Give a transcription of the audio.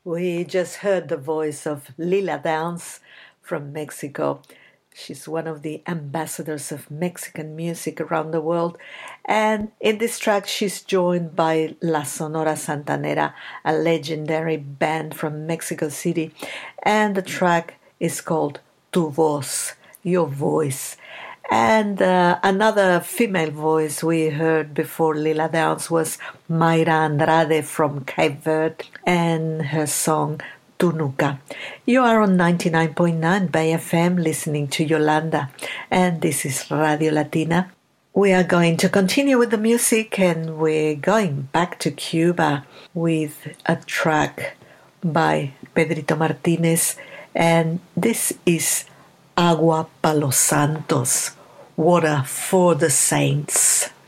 We just heard the voice of Lila Downs from Mexico. She's one of the ambassadors of Mexican music around the world. And in this track, she's joined by La Sonora Santanera, a legendary band from Mexico City. And the track is called Tu Voz, Your Voice. And another female voice we heard before Lila Downs was Mayra Andrade from Cape Verde and her song Tunuca. You are on 99.9 Bay FM listening to Yolanda, and this is Radio Latina. We are going to continue with the music, and we're going back to Cuba with a track by Pedrito Martinez, and this is Agua pa los Santos, water for the saints.